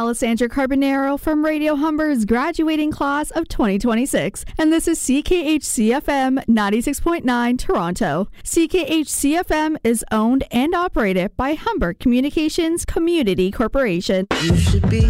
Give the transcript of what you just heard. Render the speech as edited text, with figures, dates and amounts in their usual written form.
Alessandra Carbonaro from Radio Humber's graduating class of 2026, and this is CKHC-FM 96.9 Toronto. CKHC-FM is owned and operated by Humber Communications Community Corporation. You should be